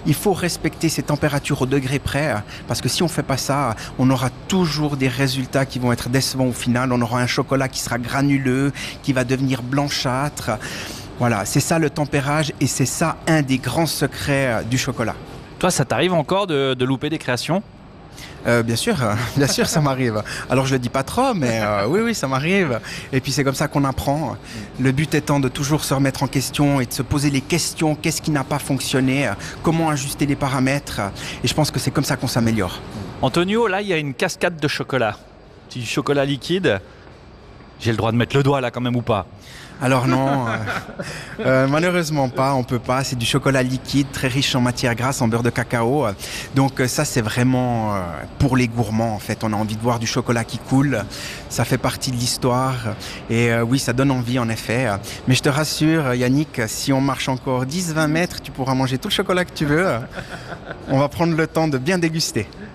Il faut respecter ces températures au degré près, parce que si on ne fait pas ça, on aura toujours des résultats qui vont être décevants au final. On aura un chocolat qui sera granuleux, qui va devenir blanchâtre. Voilà, c'est ça le tempérage et c'est ça un des grands secrets du chocolat. Toi, ça t'arrive encore de louper des créations ? Bien sûr, ça m'arrive. Alors je le dis pas trop, mais oui, ça m'arrive. Et puis c'est comme ça qu'on apprend. Le but étant de toujours se remettre en question et de se poser les questions. Qu'est-ce qui n'a pas fonctionné ? Comment ajuster les paramètres ? Et je pense que c'est comme ça qu'on s'améliore. Antonio, là, il y a une cascade de chocolat. Petit chocolat liquide. J'ai le droit de mettre le doigt là quand même ou pas ? Alors non, malheureusement pas, on peut pas. C'est du chocolat liquide, très riche en matières grasses, en beurre de cacao. Donc ça, c'est vraiment pour les gourmands en fait. On a envie de voir du chocolat qui coule. Ça fait partie de l'histoire. Et oui, ça donne envie en effet. Mais je te rassure, Yannick, si on marche encore 10-20 mètres, tu pourras manger tout le chocolat que tu veux. On va prendre le temps de bien déguster.